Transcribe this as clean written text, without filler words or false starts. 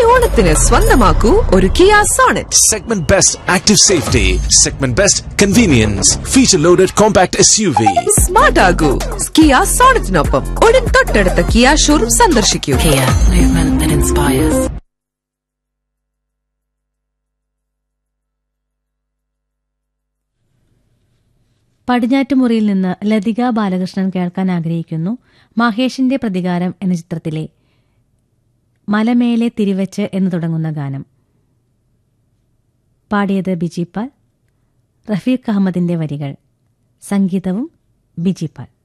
ഓണത്തിന് സ്വന്തമാക്കൂ ഒരു Kia Sonet. Segment Best Active Safety, Segment Best Convenience, Feature Loaded Compact SUV. Smart ആകൂ Kia സോണറ്റിനൊപ്പം ഉടൻ തൊട്ടടുത്ത കിയ ഷോറൂം സന്ദർശിക്കൂ. Kia, movement that inspires. പടിഞ്ഞാറ്റുമുറിയിൽ നിന്ന് ലതിക ബാലകൃഷ്ണൻ കേൾക്കാൻ ആഗ്രഹിക്കുന്നു മഹേഷിന്റെ പ്രതികാരം എന്ന ചിത്രത്തിലെ മലമേലെ തിരിവച്ച് എന്ന് തുടങ്ങുന്ന ഗാനം. പാടിയത് ബിജിപാൽ, റഫീഖ് അഹമ്മദിന്റെ വരികൾ, സംഗീതവും ബിജിപാൽ.